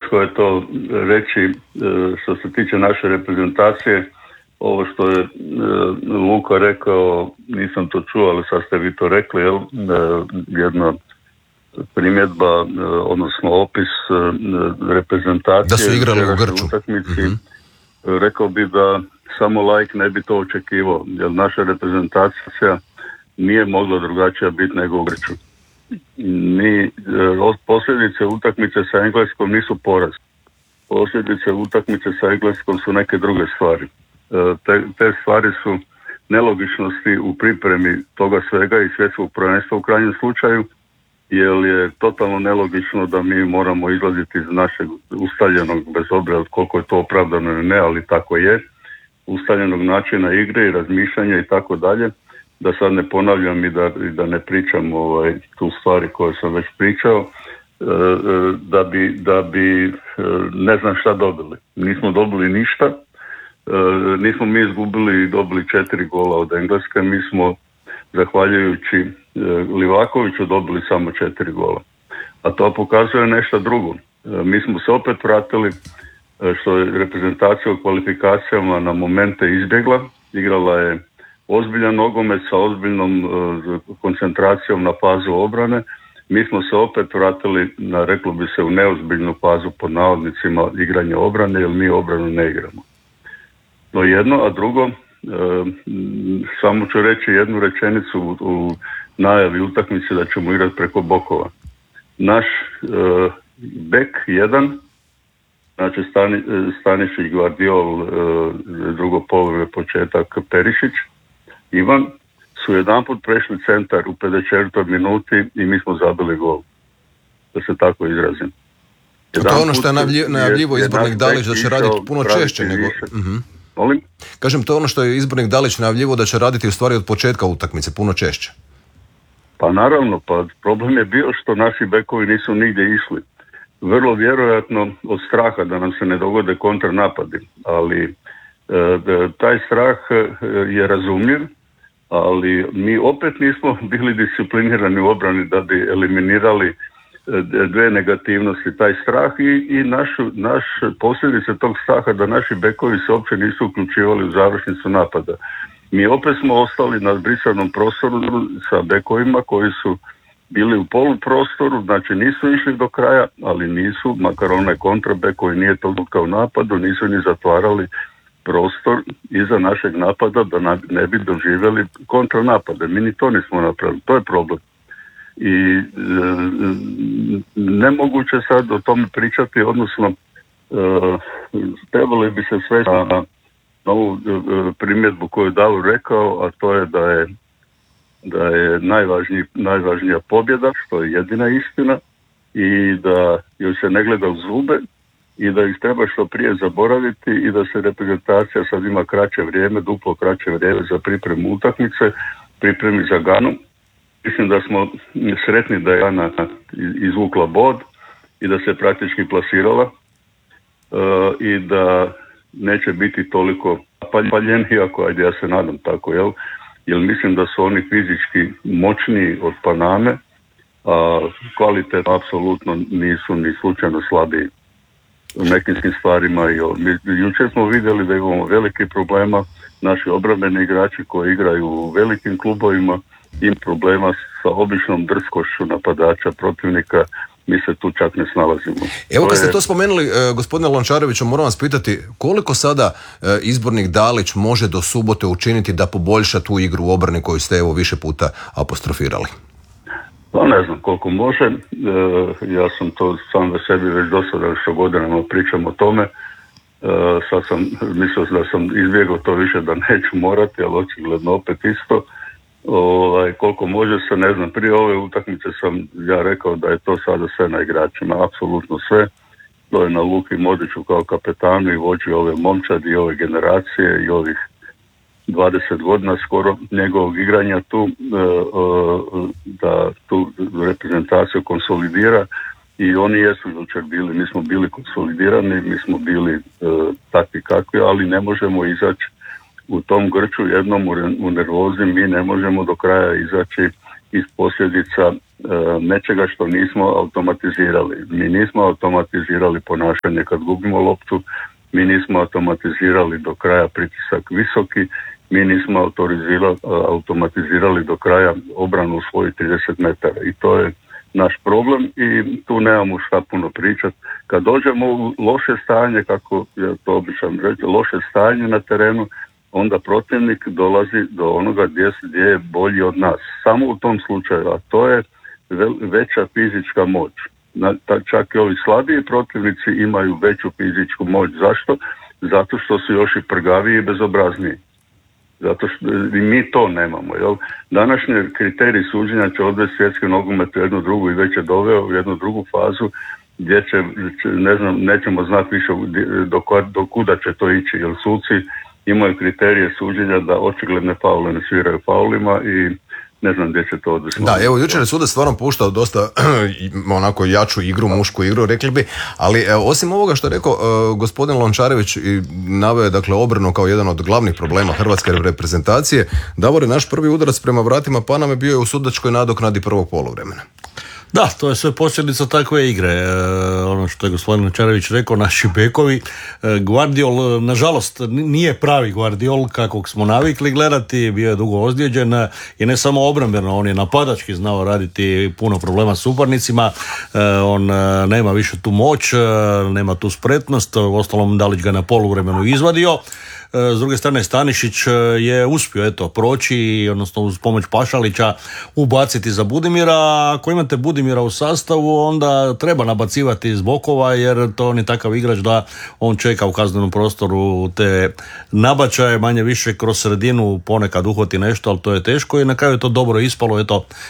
teško je to reći što se tiče naše reprezentacije. Ovo što je Luka rekao, nisam to čuo, ali sad ste vi to rekli, jedna primjedba, odnosno opis reprezentacije. Da su igrali u Grču. Utakmici, rekao bi da samo laik ne bi to očekivao, jer naša reprezentacija nije mogla drugačija biti nego u Grču. Posljedice utakmice sa Engleskom nisu poraz. Posljedice utakmice sa Engleskom su neke druge stvari. Te stvari su nelogičnosti u pripremi toga svega i svjetskog prvenstva u krajnjem slučaju, jer je totalno nelogično da mi moramo izlaziti iz našeg ustaljenog, bez obzira koliko je to opravdano ili ne, ali tako je, ustaljenog načina igre i razmišljanja i tako dalje, da sad ne ponavljam i da ne pričam tu stvari koje sam već pričao, da bi ne znam šta dobili. Nismo dobili ništa, nismo mi izgubili i dobili 4 gola od Engleske, mi smo zahvaljujući Livakoviću dobili samo 4 gola. A to pokazuje nešto drugo. Mi smo se opet vratili, što je reprezentacija u kvalifikacijama na momente izbjegla, igrala je ozbiljan nogomet sa ozbiljnom koncentracijom na fazu obrane. Mi smo se opet vratili, reklo bi se, u neozbiljnu fazu pod navodnicima igranja obrane, jer mi obranu ne igramo. No jedno, a drugo, samo ću reći jednu rečenicu u najavi utakmice da ćemo igrati preko bokova. Naš bek 1, znači Stanišić, Gvardiol, drugo polovreme, početak Perišić, Ivan, su jedanput prešli centar u 54. minuti i mi smo zabili gol. Da se tako izrazim. To je ono što je najavljivo izbornik Dalić da će raditi puno češće nego... Molim? Kažem, to je ono što je izbornik Dalić najavljivo da će raditi u stvari od početka utakmice puno češće. Pa naravno, problem je bio što naši bekovi nisu nigdje išli. Vrlo vjerojatno od straha da nam se ne dogode kontranapadi, ali taj strah je razumljiv, ali mi opet nismo bili disciplinirani u obrani da bi eliminirali dve negativnosti, taj strah i naš posljedice tog straha da naši bekovi se uopće nisu uključivali u završnicu napada. Mi opet smo ostali na brisanom prostoru sa bekovima koji su bili u poluprostoru, znači nisu išli do kraja, ali nisu, makar onaj kontrabek koji nije toliko u napadu, nisu ni zatvarali prostor iza našeg napada da ne bi doživjeli kontranapade. Mi ni to nismo napravili, to je problem. I nemoguće sad o tome pričati, odnosno trebali bi se sve na ovu primjedbu koju je Davor rekao, a to je da je najvažnija pobjeda, što je jedina istina, i da joj se ne gleda u zube i da ih treba što prije zaboraviti i da se reprezentacija sad ima kraće vrijeme, duplo kraće vrijeme za pripremu utakmice, pripremi za Ganu. Mislim da smo sretni da je Gana izvukla bod i da se praktički plasirala i da neće biti toliko paljeni, iako ajde ja se nadam tako, jer mislim da su oni fizički moćniji od Paname, a kvalitetno apsolutno nisu ni slučajno slabiji u nekim stvarima. Jučer smo vidjeli da imamo veliki problema, naši obrambeni igrači koji igraju u velikim klubovima im problema sa običnom drskošću napadača protivnika, mi se tu čak ne snalazimo. Evo kad ste to spomenuli, gospodine Lončareviću, moram vas pitati koliko sada izbornik Dalić može do subote učiniti da poboljša tu igru u obrani koju ste evo više puta apostrofirali? Pa ne znam koliko može, ja sam to sam za sebi već dosada što godinama pričam o tome, sad sam mislio da sam izbjegao to više da neću morati, ali očigledno opet isto. Koliko može se, ne znam, prije ove utakmice sam ja rekao da je to sada sve na igračima, apsolutno sve. To je na Luki Modriću kao kapetanu i vođi ove momčadi i ove generacije i ovih 20 godina skoro njegovog igranja tu, da tu reprezentaciju konsolidira i oni jesu jučer bili, mi smo bili konsolidirani, mi smo bili takvi kakvi, ali ne možemo izaći u tom grču jednom u nervozi, mi ne možemo do kraja izaći iz posljedica nečega što nismo automatizirali. Mi nismo automatizirali ponašanje kad gubimo loptu, mi nismo automatizirali do kraja pritisak visoki, mi nismo automatizirali do kraja obranu u svojih 30 metara i to je naš problem i tu nemamo šta puno pričati. Kad dođemo u loše stanje, kako ja to običan reći, loše stanje na terenu, onda protivnik dolazi do onoga gdje je bolji od nas. Samo u tom slučaju, a to je veća fizička moć. Čak i ovi slabiji protivnici imaju veću fizičku moć. Zašto? Zato što su još i prgaviji i bezobrazniji. Zato što i mi to nemamo. Jel? Današnji kriterij suđenja će odvesti svjetski nogomet u jednu drugu i već je doveo u jednu drugu fazu gdje će, ne znam, nećemo znati više do kuda će to ići, jer suci imaju kriterije suđenja da očigledne faule ne sviraju faulima i ne znam gdje će to odvesti. Da, evo jučer je sudac stvarno puštao dosta onako jaču igru, mušku igru, rekli bi, ali osim ovoga što je rekao gospodin Lončarević i naveo je dakle obranu kao jedan od glavnih problema hrvatske reprezentacije. Davore, naš prvi udarac prema vratima Paname bio je u sudačkoj nadoknadi prvog poluvremena. Da, to je sve posljedica takve igre. Ono što je gospodin Lončarević rekao, naši bekovi. Guardiol, nažalost, nije pravi Guardiol kakvog smo navikli gledati, bio je dugo ozlijeđen i ne samo obrambeno, on je napadački znao raditi puno problema s suparnicima, on nema više tu moć, nema tu spretnost, uostalom Dalić ga na poluvremenu izvadio. S druge strane Stanišić je uspio proći, odnosno uz pomoć Pašalića ubaciti za Budimira. Ako imate Budimira u sastavu, onda treba nabacivati iz bokova, jer to on je takav igrač da on čeka u kaznenom prostoru te nabačaje, manje više kroz sredinu ponekad uhvati nešto, ali to je teško i na kraju je to dobro ispalo.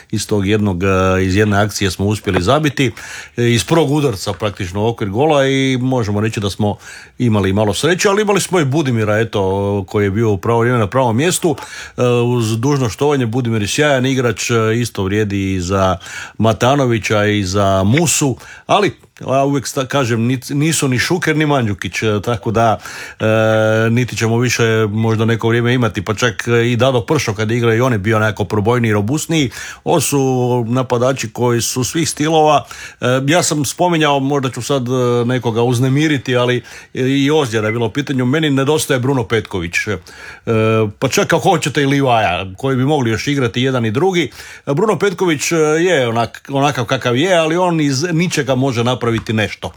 Iz jedne akcije smo uspjeli zabiti iz prvog udarca praktično u okvir gola i možemo reći da smo imali malo sreće, ali imali smo i Budimira koji je bio u pravo vrijeme na pravom mjestu. Uz dužno štovanje, Budimir je sjajan igrač, isto vrijedi i za Matanovića i za Musu, ali ja uvijek kažem, nisu ni Šuker ni Mandžukić, tako da niti ćemo više možda neko vrijeme imati, pa čak i Dado Pršo kad igra i on je bio nekako probojniji i robustniji. Ovo su napadači koji su svih stilova. Ja sam spominjao, možda ću sad nekoga uznemiriti, ali i ozljeda je bilo u pitanju. Meni nedostaje Bruno Petković, pa čak ako hoćete i Livaja, koji bi mogli još igrati jedan i drugi. Bruno Petković je onakav kakav je, ali on iz ničega može napraviti nešto.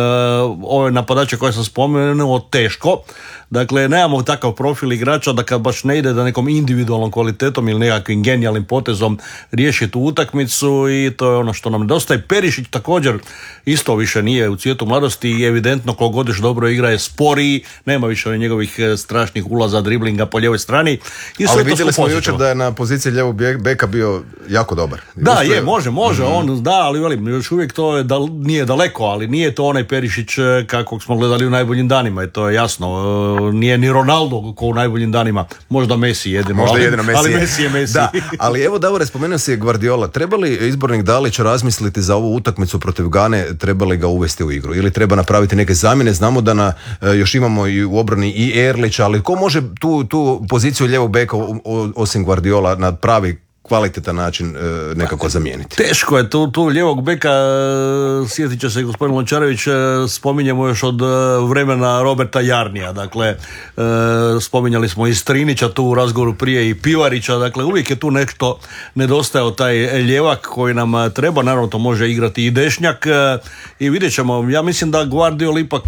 Ove napadače koje sam spomenuo, teško. Dakle, nemamo takav profil igrača da kad baš ne ide da nekom individualnom kvalitetom ili nekakvim genijalnim potezom riješi tu utakmicu i to je ono što nam nedostaje. Perišić također isto više nije u cvijetu mladosti i evidentno koliko god još dobro igra je sporiji, nema više njegovih strašnih ulaza, driblinga po lijevoj strani. Ali vidjeli smo jučer da je na poziciji lijevog beka bio jako dobar. Da, može, on da, ali velim, još uvijek to je nije daleko, ali nije to onaj Perišić kakvog smo gledali u najboljim danima i to je jasno. Nije ni Ronaldo ko u najboljim danima, možda Messi jedino, ali Messi je Messi. Da, ali evo Davore, spomenuo si Guardiola, treba li izbornik Dalić razmisliti za ovu utakmicu protiv Gane, treba li ga uvesti u igru ili treba napraviti neke zamjene? Znamo da još imamo i u obrani i Erlića, ali ko može tu poziciju lijevog beka osim Guardiola na pravi kvalitetan način nekako zamijeniti? Teško je tu lijevog beka, sjetit će se gospodin Lončarević, spominjemo još od vremena Roberta Jarnija, dakle spominjali smo i Strinića tu u razgovoru prije i Pivarića, dakle uvijek je tu nešto nedostajao taj lijevak koji nam treba, naravno to može igrati i dešnjak i vidjet ćemo. Ja mislim da Guardiol ipak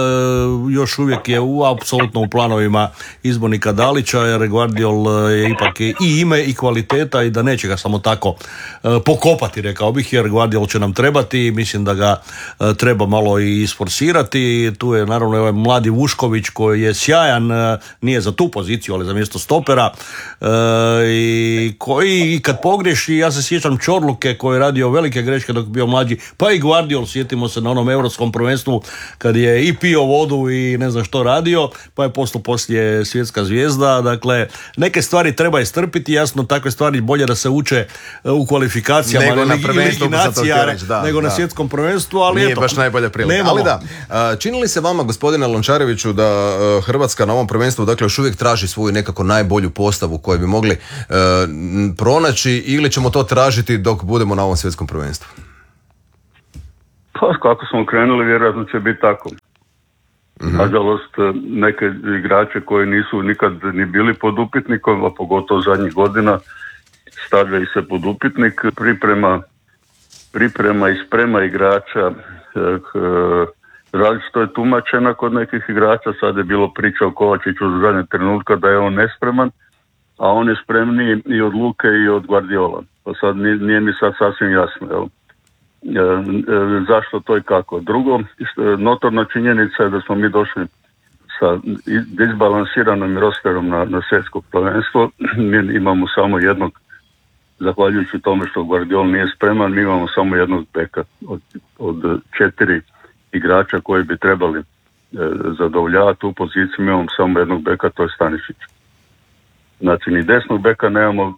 još uvijek je apsolutno u planovima izbornika Dalića, jer Guardiol je ipak i ime i kvaliteta i da neće ga samo tako pokopati, rekao bih, jer Guardiol će nam trebati, mislim da ga treba malo i isforsirati. Tu je naravno ovaj mladi Vušković koji je sjajan, nije za tu poziciju, ali za mjesto stopera i koji kad pogriješi, ja se sjećam Čorluke koji je radio velike greške dok je bio mlađi, pa i Guardiol, sjetimo se na onom europskom prvenstvu kad je i pio vodu i ne znam što radio, pa je postao poslije svjetska zvijezda. Dakle, neke stvari treba istrpiti, jasno takve stvari bolje da se uče u kvalifikacijama nego na ili prvenstvu, nego na svjetskom prvenstvu, ali nije eto, baš najbolja prilika. nemamo. Ali da, čini li se vama, gospodine Lončareviću, da Hrvatska na ovom prvenstvu dakle još uvijek traži svoju nekako najbolju postavu koju bi mogli pronaći, ili ćemo to tražiti dok budemo na ovom svjetskom prvenstvu? Pa kako smo krenuli, vjerojatno će biti tako. Nažalost, neke igrače koji nisu nikad ni bili pod upitnikom, a pogotovo zadnjih godina, stavljaju se pod upitnik. Priprema i sprema igrača različito je tumačena kod nekih igrača. Sad je bilo priča o Kovačiću za zadnje trenutka da je on nespreman, a on je spremniji i od Luke i od Guardiola. Pa sad nije mi sad sasvim jasno, jel? Zašto to i kako. Drugo, notorna činjenica je da smo mi došli sa disbalansiranim rosterom na svjetsko prvenstvo. Mi imamo samo jednog, zahvaljujući tome što Guardiola nije spreman, mi imamo samo jednog beka od 4 igrača koji bi trebali zadovoljavati tu poziciju. Mi imamo samo jednog beka, to je Stanišić. Znači, ni desnog beka nemamo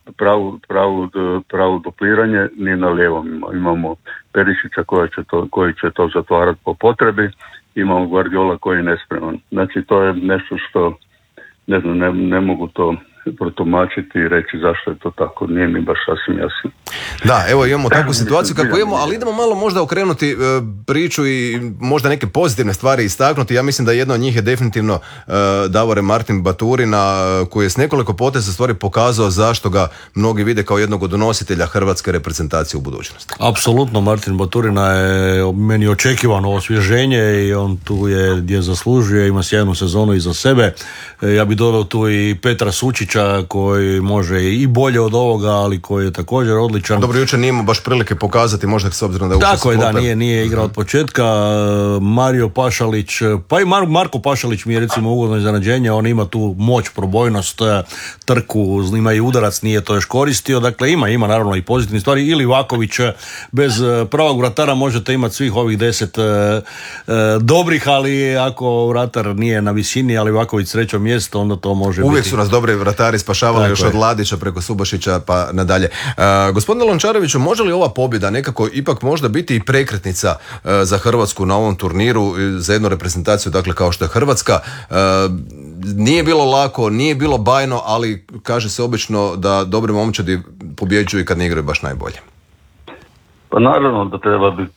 pravo dupliranje, ni na lijevom. Imamo Perišića koji će to zatvarati po potrebi, imamo Guardiola koji je nespreman. Znači, to je nešto što, ne znam, ne mogu to protumačiti i reći zašto je to tako, nije mi baš sasvim jasno. Da, evo imamo takvu situaciju kako imamo, ali idemo malo možda okrenuti priču i možda neke pozitivne stvari istaknuti. Ja mislim da jedna od njih je definitivno Davore Martin Baturina, koji je s nekoliko poteza stvari pokazao zašto ga mnogi vide kao jednog od nositelja hrvatske reprezentacije u budućnosti. Apsolutno, Martin Baturina je meni očekivano osvježenje i on tu je gdje zaslužuje, ima sjajnu sezonu iza sebe. Ja bih dodao tu i Petra Sučića koji može i bolje od ovoga, ali koji je također odličan. Dobro, jučer nije imao baš prilike pokazati, možda s obzirom da je tako je, da, nije igrao od početka. Mario Pašalić, pa i Marko Pašalić mi je recimo ugodno iznenađenje, on ima tu moć, probojnost, trku, ima i udarac, nije to još koristio, dakle ima naravno i pozitivne stvari. Ili Livaković, bez pravog vratara možete imati svih ovih 10 dobrih, ali ako vratar nije na visini, ali Livaković srećom mjesto, onda to može uvijek biti. Su nas dobri vratari spašavali još od Ladića preko Subašića pa nadalje. Gospodine Lončareviću, može li ova pobjeda nekako ipak možda biti i prekretnica za Hrvatsku na ovom turniru, za jednu reprezentaciju dakle kao što je Hrvatska? Nije bilo lako, nije bilo bajno, ali kaže se obično da dobri momčadi pobjeđuju kad ne igraju baš najbolje. Pa naravno da treba biti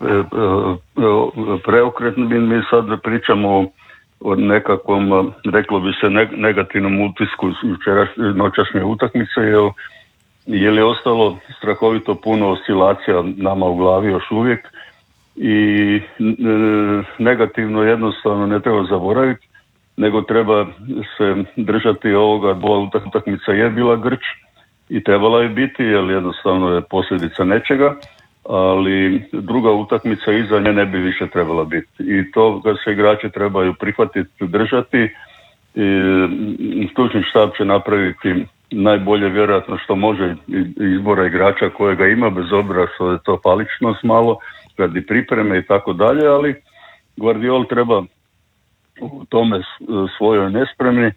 preokretni. Mi sad pričamo o nekakvom, reklo bi se, negativnom utisku noćašnje utakmice, jer je ostalo strahovito puno oscilacija nama u glavi još uvijek i negativno jednostavno ne treba zaboraviti, nego treba se držati ovoga. Utakmica je bila grč i trebala je biti, jer jednostavno je posljedica nečega, ali druga utakmica iza nje ne bi više trebala biti. I to ga se igrači trebaju prihvatiti, držati. Stručni štab će napraviti najbolje vjerojatno što može izbora igrača kojega ima, bez obzira što je to paličnost malo, radi pripreme i tako dalje, ali Guardiol treba u tome svojoj nespremni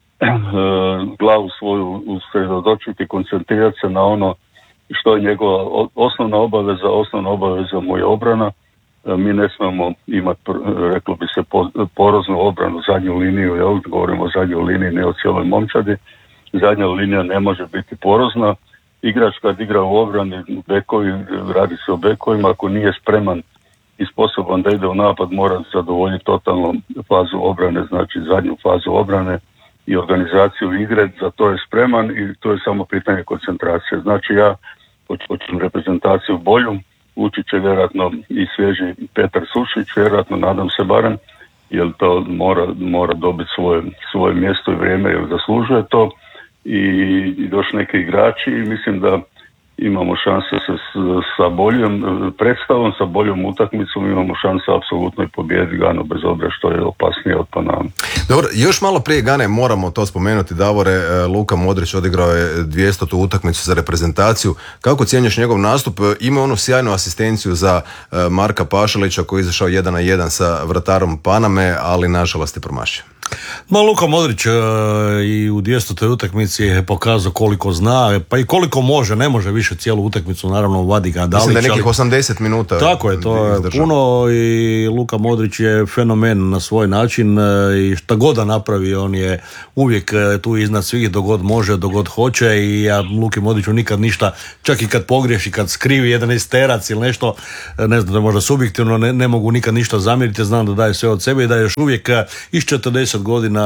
glavu svoju usredotočiti, koncentrirati se na ono što je njegova osnovna obaveza mu je obrana. Mi ne smemo imati, reklo bi se, poroznu obranu, zadnju liniju, ja uvijek govorim o zadnjoj liniji, ne o cijeloj momčadi. Zadnja linija ne može biti porozna. Igrač kad igra u obrani, bekovi, radi se o bekovima, ako nije spreman i sposoban da ide u napad, mora zadovoljiti totalno fazu obrane, znači zadnju fazu obrane i organizaciju igre, za to je spreman i to je samo pitanje koncentracije. Znači ja hoćem reprezentaciju bolju, ući će vjerojatno i svježi Petar Sušić, vjerojatno, nadam se barem, jer to mora dobiti svoje mjesto i vrijeme, jer zaslužuje to, i još neki igrači, i mislim da imamo šanse sa boljom predstavom, sa boljom utakmicom, imamo šanse apsolutno i pobijediti Ganu, bez obzira što je opasnije od Panama. Dobro, još malo prije Gane moramo to spomenuti, Davore. Luka Modrić odigrao je 200. utakmicu za reprezentaciju. Kako ocjenjuješ njegov nastup? Ima onu sjajnu asistenciju za Marka Pašalića koji je izašao 1-1 sa vratarom Paname, ali nažalost je promašio. Ma Luka Modrić i u 200. utakmici je pokazao koliko zna, pa i koliko može, ne može više cijelu utakmicu, naravno vadi ga Dalić. Mislim da je nekih 80 minuta. Tako je, to je puno i Luka Modrić je fenomen na svoj način i šta god da napravi, on je uvijek tu iznad svih, dogod može, dogod hoće i ja Luki Modriću nikad ništa, čak i kad pogriješi, kad skrivi jedan isterac ili nešto, ne znam da možda subjektivno, ne mogu nikad ništa zamjeriti, znam da daje sve od sebe i da je još uvijek iz 40 godina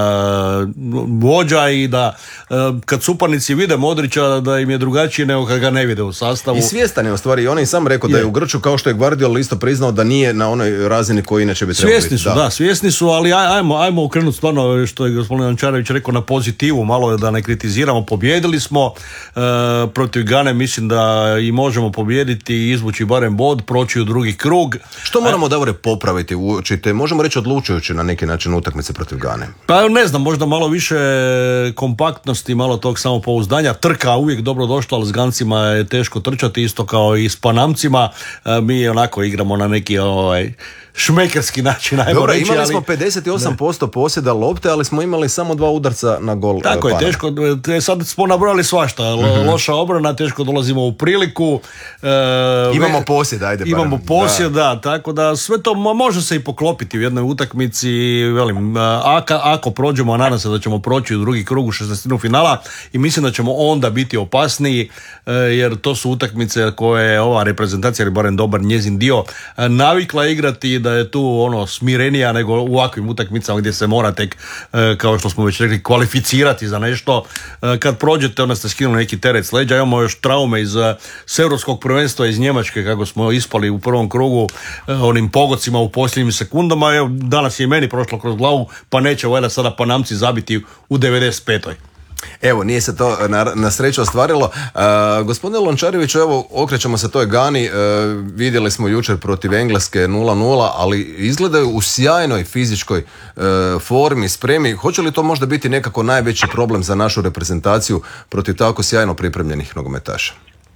vođa i da kad suparnici vide Modrića da im je drugačije nego kad ga ne vide u sastavu. I svjestan je u stvari, on je sam rekao da je u Grču, kao što je Guardiola isto priznao, da nije na onoj razini koji inače bi trebalo biti. Svjesni su, da, svjesni su, ali ajmo okrenuti stvarno što je gospodin Lončarević rekao na pozitivu, malo da ne kritiziramo. Pobjedili smo protiv Gane, mislim da i možemo pobijediti i izvući barem bod, proći u drugi krug. Što moramo Davore popraviti, učite, možemo reći odlučujući na neki način utakmice protiv Gane? Pa ne znam, možda malo više kompaktnosti, malo tog samopouzdanja. Trka uvijek dobro došla, ali s Gancima je teško trčati, isto kao i s Panamcima. Mi onako igramo na neki šmekerski način, ajmo dobro, reći. Imali smo 58% posjeda lopte, ali smo imali samo 2 udarca na gol. Tako je, teško, sad smo nabrali svašta. Loša obrana, teško dolazimo u priliku. Imamo posjed, ajde. Imamo posjed, da, tako da sve to može se i poklopiti u jednoj utakmici, velim, ako prođemo, a nadam se da ćemo proći u drugi krug u 16. finala i mislim da ćemo onda biti opasniji, jer to su utakmice koje je ova reprezentacija, ili barem dobar njezin dio, navikla igrati, da je tu smirenija nego u ovakvim utakmicama gdje se mora tek, kao što smo već rekli, kvalificirati za nešto. Kad prođete, onda ste skinuli neki teret s leđa. Imamo još traume iz europskog prvenstva iz Njemačke, kako smo ispali u prvom krugu onim pogocima u posljednjim sekundama. Evo, danas je i meni prošlo kroz glavu, pa neće valjda sada Panamci zabiti u 95. Evo, nije se to na sreću ostvarilo. Gospodine Lončareviću, evo, okrećemo se toj Gani. Vidjeli smo jučer protiv Engleske 0-0, ali izgledaju u sjajnoj fizičkoj formi, spremi. Hoće li to možda biti nekako najveći problem za našu reprezentaciju protiv tako sjajno pripremljenih nogometaša?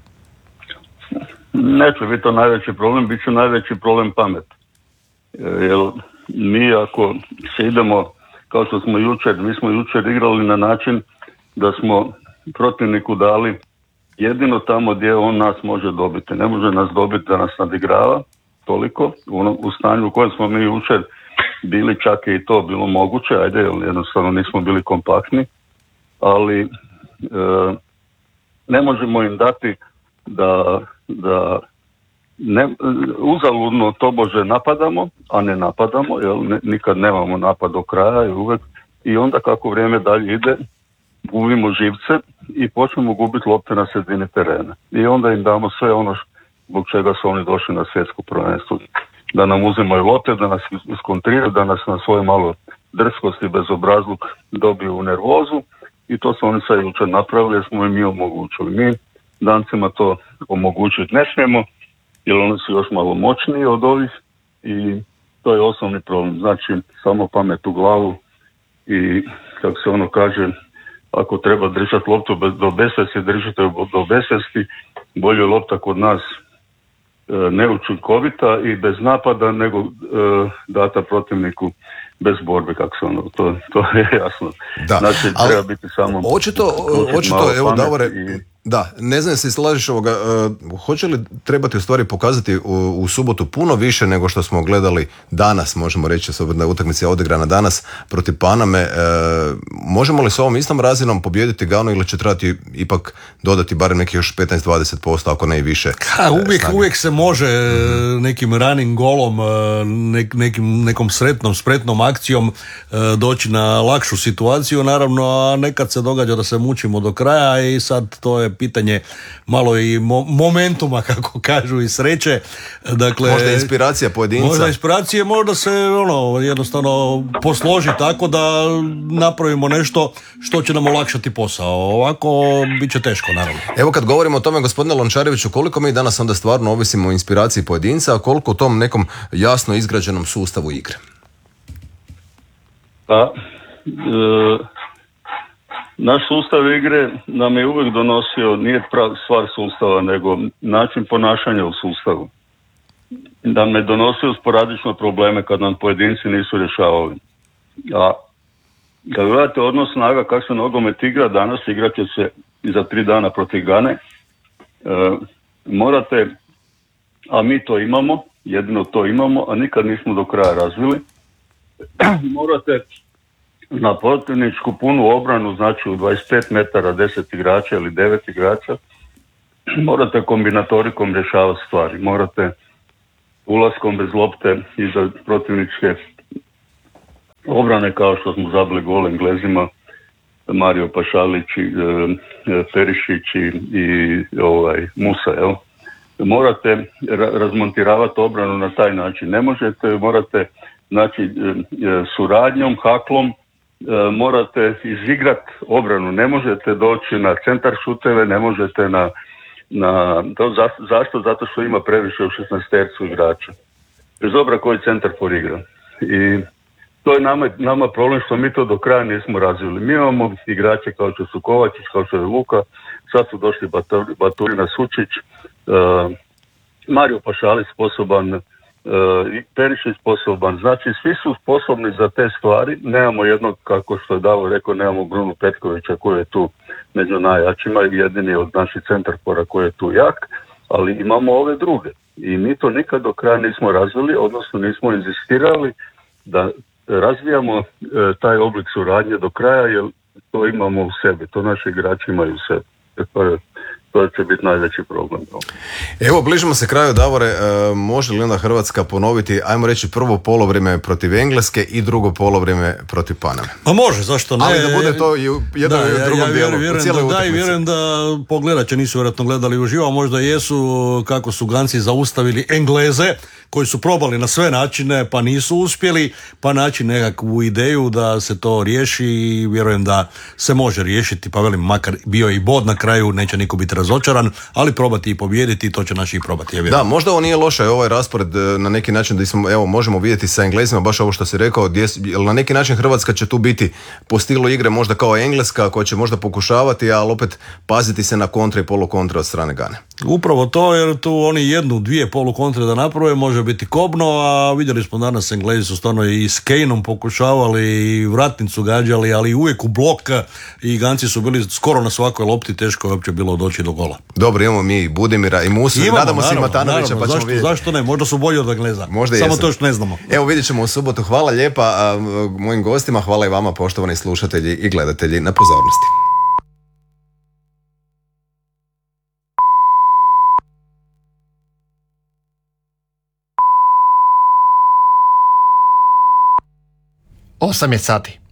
Neće biti to najveći problem, bit će najveći problem pamet. Jer mi ako se idemo, kao što smo jučer, mi smo jučer igrali na način da smo protivniku dali jedino tamo gdje on nas može dobiti. Ne može nas dobiti da nas nadigrava toliko u stanju u kojem smo mi jučer bili, čak je i to bilo moguće, ajde, jednostavno nismo bili kompaktni, ali ne možemo im dati da uzaludno tobože napadamo, a ne napadamo, jer nikad nemamo napad do kraja i onda kako vrijeme dalje ide, gubimo živce i počnemo gubiti lopte na sredini terena. I onda im damo sve ono zbog čega su oni došli na svjetsko prvenstvo. Da nam uzimaju lopte, da nas iskontriraju, da nas na svoje malo drskosti, bezobrazluk dobiju u nervozu i to su oni sad jučer napravili jer smo im mi omogućili. Mi Dancima to omogućiti ne smijemo jer oni su još malo moćniji od ovih i to je osnovni problem. Znači, samo pamet u glavu i, kako se ono kaže, ako treba držati loptu do besvijesti, držite do besvijesti. Bolje je lopta kod nas neučinkovita i bez napada nego data protivniku bez borbe, kako se ono, to je jasno. Da, znači, treba biti samo očito evo Davore, i... Da, ne znam se slažeš ovoga, hoće li trebati u stvari pokazati u subotu puno više nego što smo gledali danas, možemo reći, s obzirom da je utakmica odigrana danas protiv Paname, možemo li s ovom istom razinom pobijediti Ganu ili će trebati ipak dodati barem neki još 15-20%, ako ne i više? Uvijek se može nekim ranim golom, nekom spretnom akcijom doći na lakšu situaciju, naravno, a nekad se događa da se mučimo do kraja i sad to je pitanje malo i momentuma, kako kažu, i sreće. Dakle, možda inspiracija pojedinca. Možda inspiracije, možda se jednostavno posloži tako da napravimo nešto što će nam olakšati posao. Ovako bit će teško, naravno. Evo kad govorimo o tome, gospodine Lončareviću, koliko mi danas onda stvarno ovisimo o inspiraciji pojedinca, a koliko u tom nekom jasno izgrađenom sustavu igre? Pa, naš sustav igre nam je uvijek donosio, nije stvar sustava, nego način ponašanja u sustavu. Nam je donosio sporadično probleme kad nam pojedinci nisu rješavali. A Kad gledate odnos snaga kako se nogomet igra, danas igrat će se i za 3 dana protiv Gane. Morate, a mi to imamo, jedino to imamo, a nikad nismo do kraja razvili. Morate na protivničku punu obranu, znači u 25 metara 10 igrača ili 9 igrača, morate kombinatorikom rješavati stvari. Morate ulaskom bez lopte iza protivničke obrane, kao što smo zabili gol Englezima, Mario Pašalić, Perišić i Musa, jel? Morate razmontiravati obranu na taj način. Ne možete, morate, znači, suradnjom, haklom, morate izigrati obranu. Ne možete doći na centar šuteve, ne možete na to. Zašto? Zato što ima previše u 16 igrača. Bez obzira koji centar porigra. I to je nama problem što mi to do kraja nismo razvili. Mi imamo igrače kao što su Kovačić, kao što je Luka, sad su došli Baturina, Sučić, Mario Pašalić sposoban, Perišić sposoban. Znači svi su sposobni za te stvari. Nemamo jednog, kako što je Davor rekao, nemamo Brunu Petkovića koji je tu među najjačima i jedini od naših centarfora koji je tu jak, ali imamo ove druge. I mi to nikad do kraja nismo razvili, odnosno nismo inzistirali da razvijamo taj oblik suradnje do kraja, jer to imamo u sebi, to naši igrači imaju u sebi. To će biti najveći problem. Evo, bližimo se kraju, Davore. Može li onda Hrvatska ponoviti, ajmo reći, prvo polovrijeme protiv Engleske i drugo polovrijeme protiv Paname? Pa može, zašto ne? Ali da bude to i u jednom i u drugom dijelu. Vjerujem da pogledat će, nisu vjerojatno gledali uživo, možda jesu, kako su Ganci zaustavili Engleze, koji su probali na sve načine pa nisu uspjeli, pa naći nekakvu ideju da se to riješi i vjerujem da se može riješiti, pa velim, makar bio i bod na kraju, neće niko biti razočaran, ali probati i pobijediti, to će naši i probati. Da, možda ovo nije loše, ovaj raspored na neki način da smo, evo, možemo vidjeti sa Englezima, baš ovo što si rekao, na neki način Hrvatska će tu biti po stilu igre možda kao Engleska, koja će možda pokušavati, ali opet paziti se na kontra i polukontra od strane Gane. Upravo to, jer tu oni 1-2 polukontre da naprave, može biti kobno, a vidjeli smo danas Englezi su stvarno i s Kaneom pokušavali i vratnicu gađali, ali uvijek u blok i Ganci su bili skoro na svakoj lopti, teško je uopće bilo doći do gola. Dobro, imamo mi Budimira i Musu, nadamo se i Matanovića, pa ćemo vidjeti. Zašto ne, možda su bolji od Engleza, možda samo jesam. to što ne znamo. Evo, vidjet ćemo u subotu. Hvala lijepa mojim gostima, hvala i vama poštovani slušatelji i gledatelji na pozornosti. Osam je sati.